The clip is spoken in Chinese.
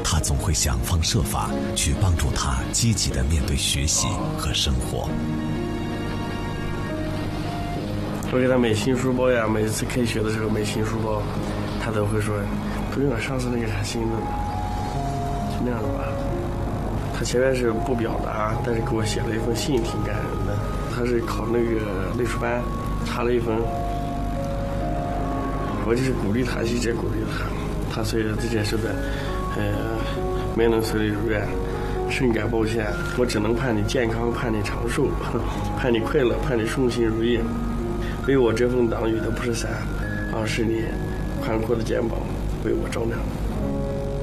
他总会想方设法去帮助他积极地面对学习和生活。 我给他买新书包呀，每次开学的时候买新书包，他都会说不用了，上次那个还新的呢，就那样的吧。他前面是不表达，但是给我写了一封信，挺感人的。他是考那个类术班，差了1分，我就是鼓励他，一直鼓励他。他随着这件事的，没能顺利如愿，深感抱歉。我只能盼你健康，盼你长寿，盼你快乐，盼你顺心如意。为我遮风挡雨的不是伞，而是你宽阔的肩膀，为我照亮。